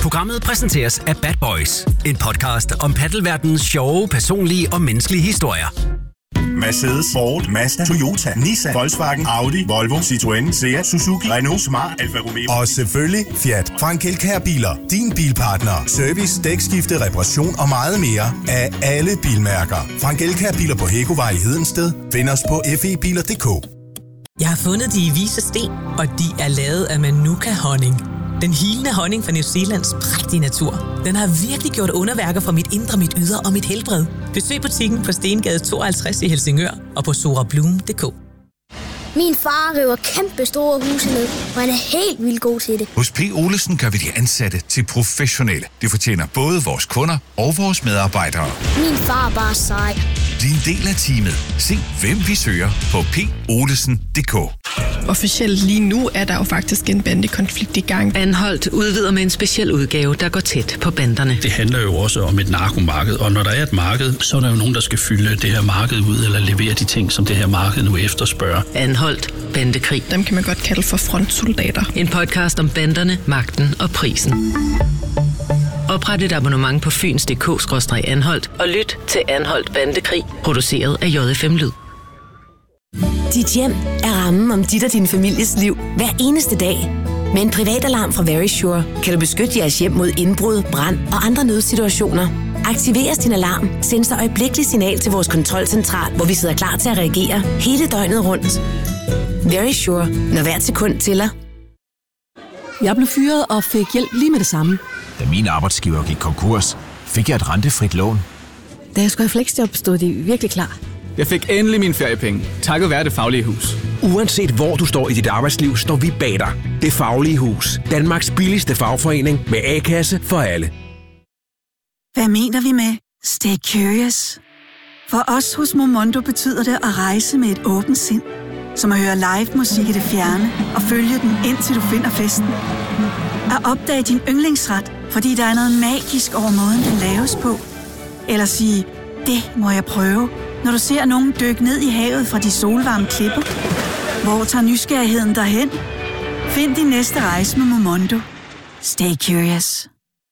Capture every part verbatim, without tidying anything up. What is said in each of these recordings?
Programmet præsenteres af Bad Boys, en podcast om paddelverdenens sjove, personlige og menneskelige historier. Mercedes, Ford, Mazda, Toyota, Nissan, Volkswagen, Audi, Volvo, Citroën, Seat, Suzuki, Renault, Smart, Alfa Romeo og selvfølgelig Fiat. Frank Elkjær Biler, din bilpartner. Service, dækskifte, reparation og meget mere af alle bilmærker. Frank Elkjær Biler på Hækkovej i Hedensted. Find os på f e biler punktum d k. Jeg har fundet de vise sten, og de er lavet af Manuka-honning. Den hilende honning fra New Zealands prægtige natur. Den har virkelig gjort underværker for mit indre, mit ydre og mit helbred. Besøg butikken på Stengade tooghalvtreds i Helsingør og på sorablum punktum d k. Min far river kæmpe store huse ned, og han er helt vildt god til det. Hos P. Olesen gør vi de ansatte til professionelle. Det fortjener både vores kunder og vores medarbejdere. Min far er bare sej. Bliv en del af teamet. Se, hvem vi søger på p olesen punktum d k. Officielt lige nu er der jo faktisk en bandekonflikt i gang. Anholdt udvider med en speciel udgave, der går tæt på banderne. Det handler jo også om et narkomarked, og når der er et marked, så er der jo nogen, der skal fylde det her marked ud, eller levere de ting, som det her marked nu efterspørger. Anholdt bandekrig. Dem kan man godt kalde for frontsoldater. En podcast om banderne, magten og prisen. Opret et abonnement på fyns punktum d k skråstreg anholdt og lyt til Anholdt Bandekrig, produceret af J F M Lyd. Dit hjem er rammen om dit og din families liv hver eneste dag. Med en privatalarm fra Verisure kan du beskytte jeres hjem mod indbrud, brand og andre nødsituationer. Aktiveres din alarm, send så øjeblikkeligt signal til vores kontrolcentral, hvor vi sidder klar til at reagere hele døgnet rundt. Verisure, når hvert sekund tæller. Jeg blev fyret og fik hjælp lige med det samme. Da min arbejdsgiver gik konkurs, fik jeg et rentefrit lån. Da jeg skulle have fleksjob, stod de virkelig klar. Jeg fik endelig mine feriepenge, takket være Det Faglige Hus. Uanset hvor du står i dit arbejdsliv, står vi bag dig. Det Faglige Hus. Danmarks billigste fagforening med A-kasse for alle. Hvad mener vi med Stay Curious? For os hos Momondo betyder det at rejse med et åbent sind. Som at høre live musik i det fjerne og følge den, indtil du finder festen. At opdage din yndlingsret, fordi der er noget magisk over måden, den laves på. Eller sige, det må jeg prøve, når du ser nogen dykke ned i havet fra de solvarme klipper. Hvor tager nysgerrigheden derhen? Find din næste rejse med Momondo. Stay curious.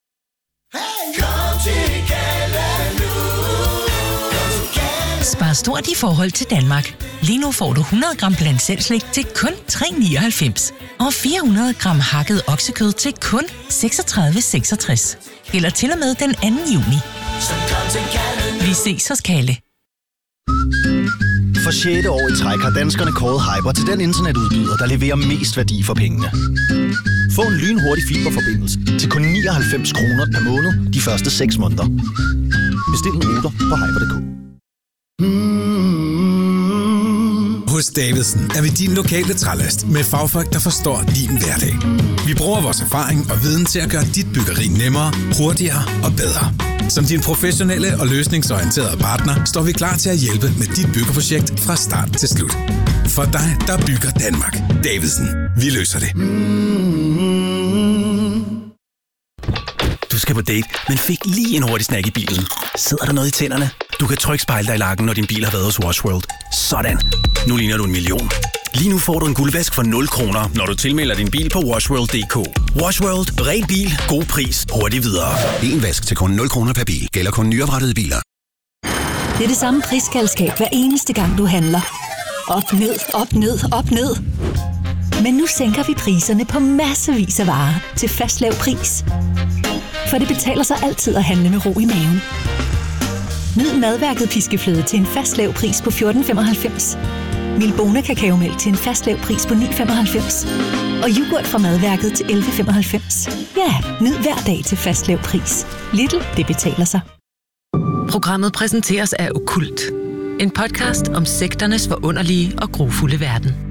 Spar stort i forhold til Danmark. Lige nu får du hundrede gram blandt selvslik til kun tre nioghalvfems. Og fire hundrede gram hakket oksekød til kun seksogtredive seksogtres. Eller til og med den anden juni. Vi ses hos Kalle. For sjette år i træk har danskerne kåret Hyper til den internetudbyder, der leverer mest værdi for pengene. Få en lynhurtig fiberforbindelse til kun nioghalvfems kroner per måned de første seks måneder. Bestil en router på hyper punktum d k. Hos Davidsen er vi din lokale trælast med fagfolk, der forstår din hverdag. Vi bruger vores erfaring og viden til at gøre dit byggeri nemmere, hurtigere og bedre. Som din professionelle og løsningsorienterede partner står vi klar til at hjælpe med dit byggeprojekt fra start til slut. For dig, der bygger Danmark. Davidsen. Vi løser det. Du skal på date, men fik lige en hurtig snack i bilen. Sidder der noget i tænderne? Du kan trykspejle dig i lakken, når din bil har været hos Wash World. Sådan. Nu ligner du en million. Lige nu får du en guldvask for nul kroner, når du tilmelder din bil på washworld punktum d k. Wash World. Ren bil. God pris. Hurtigt videre. En vask til kun nul kroner per bil. Gælder kun nyoprettede biler. Det er det samme prisskaldskab hver eneste gang, du handler. Op, ned, op, ned, op, ned. Men nu sænker vi priserne på massevis af varer til fast lav pris. For det betaler sig altid at handle med ro i maven. Nyd madværket piskefløde til en fast lav pris på fjorten femoghalvfems. Milbona kakaomælk til en fast lav pris på ni femoghalvfems. Og yoghurt fra madværket til elleve femoghalvfems. Ja, nyd hver dag til fast lav pris. Lidl, det betaler sig. Programmet præsenteres af Okkult. En podcast om sekternes forunderlige og grufulde verden.